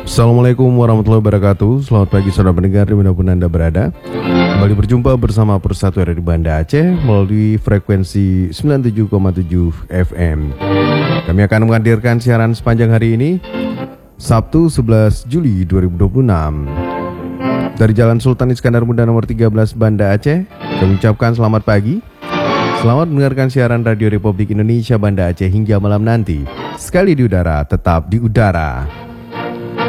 Assalamualaikum warahmatullahi wabarakatuh. Selamat pagi saudara pendengar dimanapun Anda berada. Kembali berjumpa bersama Persatu RRI Banda Aceh melalui frekuensi 97,7 FM. Kami akan menghadirkan siaran sepanjang hari ini, Sabtu 11 Juli 2026. Dari Jalan Sultan Iskandar Muda nomor 13 Banda Aceh, kami ucapkan selamat pagi. Selamat mendengarkan siaran Radio Republik Indonesia Banda Aceh hingga malam nanti. Sekali di udara, tetap di udara.